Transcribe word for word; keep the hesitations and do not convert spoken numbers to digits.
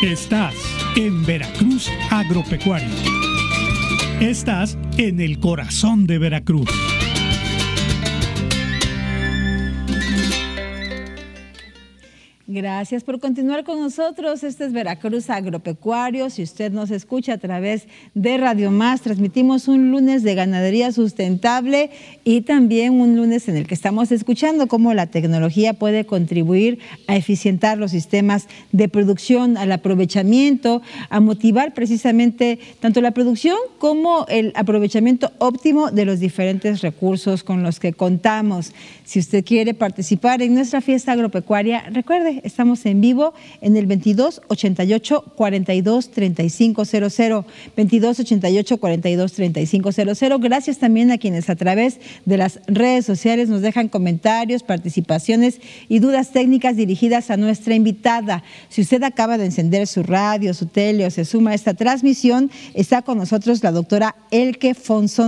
Estás en Veracruz Agropecuario. Estás en el corazón de Veracruz. Gracias por continuar con nosotros. Este es Veracruz Agropecuario. Si usted nos escucha a través de Radio Más, transmitimos un lunes de ganadería sustentable y también un lunes en el que estamos escuchando cómo la tecnología puede contribuir a eficientar los sistemas de producción, al aprovechamiento, a motivar precisamente tanto la producción como el aprovechamiento óptimo de los diferentes recursos con los que contamos. Si usted quiere participar en nuestra fiesta agropecuaria, recuerde, estamos en vivo en el veintidós ochenta y ocho, cuarenta y dos, treinta y cinco cero cero, veintidós ochenta y ocho, cuarenta y dos, treinta y cinco cero cero. Gracias también a quienes a través de las redes sociales nos dejan comentarios, participaciones y dudas técnicas dirigidas a nuestra invitada. Si usted acaba de encender su radio, su tele o se suma a esta transmisión, está con nosotros la doctora Elke Fonson